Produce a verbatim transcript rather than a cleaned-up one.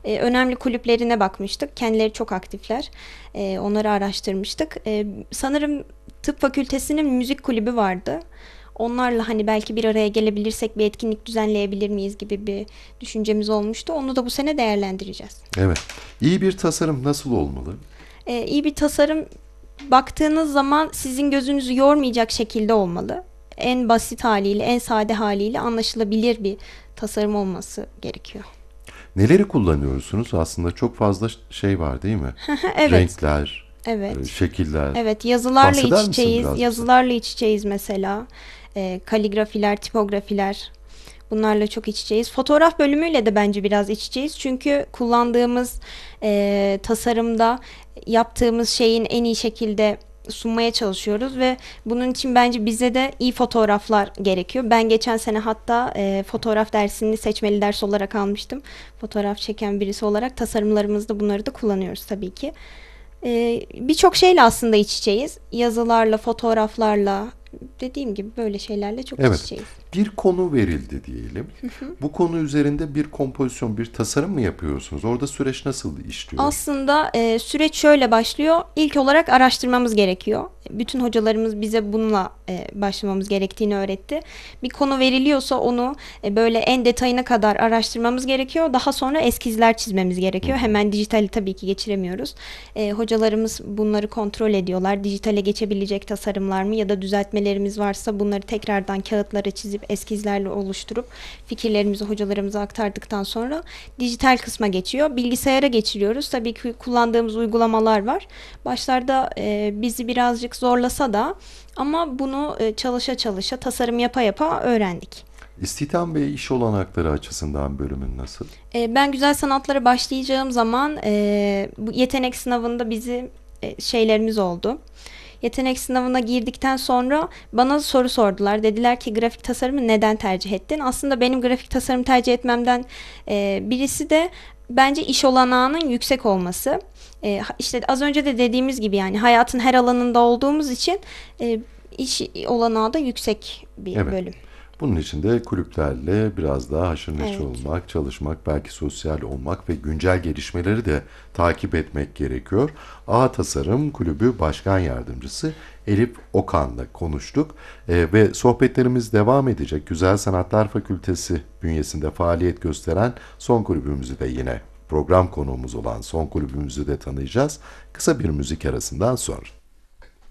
E, önemli kulüplerine bakmıştık. Kendileri çok aktifler. E, onları araştırmıştık. E, sanırım tıp fakültesinin müzik kulübü vardı. Onlarla hani belki bir araya gelebilirsek bir etkinlik düzenleyebilir miyiz gibi bir düşüncemiz olmuştu. Onu da bu sene değerlendireceğiz. Evet. İyi bir tasarım nasıl olmalı? E, iyi bir tasarım baktığınız zaman sizin gözünüzü yormayacak şekilde olmalı. En basit haliyle, en sade haliyle anlaşılabilir bir tasarım olması gerekiyor. Neleri kullanıyorsunuz? Aslında çok fazla şey var değil mi? Evet, Renkler, e, evet. şekiller. Evet, yazılarla Bahseder iç misin içeyiz. biraz bize? Yazılarla iç içeyiz mesela. E, kaligrafiler, tipografiler. Bunlarla çok iç içeyiz. Fotoğraf bölümüyle de bence biraz iç içeyiz. Çünkü kullandığımız e, tasarımda yaptığımız şeyin en iyi şekilde sunmaya çalışıyoruz ve bunun için bence bize de iyi fotoğraflar gerekiyor. Ben geçen sene hatta e, fotoğraf dersini seçmeli ders olarak almıştım. Fotoğraf çeken birisi olarak tasarımlarımızda bunları da kullanıyoruz tabii ki. E, Birçok şeyle aslında iç içeyiz. Yazılarla, fotoğraflarla, dediğim gibi böyle şeylerle çok iç Evet. içeyiz. Bir konu verildi diyelim. Bu konu üzerinde bir kompozisyon, bir tasarım mı yapıyorsunuz? Orada süreç nasıl işliyor? Aslında e, süreç şöyle başlıyor. İlk olarak araştırmamız gerekiyor. Bütün hocalarımız bize bununla e, başlamamız gerektiğini öğretti. Bir konu veriliyorsa onu e, böyle en detayına kadar araştırmamız gerekiyor. Daha sonra eskizler çizmemiz Hı gerekiyor. hı. Hemen dijitali tabii ki geçiremiyoruz. E, hocalarımız bunları kontrol ediyorlar. Dijitale geçebilecek tasarımlar mı ya da düzeltmelerimiz varsa bunları tekrardan kağıtlara çizip eskizlerle oluşturup fikirlerimizi hocalarımıza aktardıktan sonra dijital kısma geçiyor. Bilgisayara geçiriyoruz. Tabii ki kullandığımız uygulamalar var. Başlarda e, bizi birazcık zorlasa da ama bunu e, çalışa çalışa, tasarım yapa yapa öğrendik. İstihdam ve iş olanakları açısından bölümün nasıl? E, ben güzel sanatlara başlayacağım zaman e, bu yetenek sınavında bizi e, şeylerimiz oldu. Yetenek sınavına girdikten sonra bana soru sordular. Dediler ki grafik tasarımı neden tercih ettin? Aslında benim grafik tasarım tercih etmemden e, birisi de bence iş olanağının yüksek olması. E, işte az önce de dediğimiz gibi yani hayatın her alanında olduğumuz için e, iş olanağı da yüksek bir Evet. bölüm. Bunun için de kulüplerle biraz daha haşır neşir Evet. olmak, çalışmak, belki sosyal olmak ve güncel gelişmeleri de takip etmek gerekiyor. A Tasarım Kulübü Başkan Yardımcısı Elif Okan'la konuştuk. Ee, ve sohbetlerimiz devam edecek. Güzel Sanatlar Fakültesi bünyesinde faaliyet gösteren son kulübümüzü de yine program konuğumuz olan son kulübümüzü de tanıyacağız. Kısa bir müzik arasından sonra.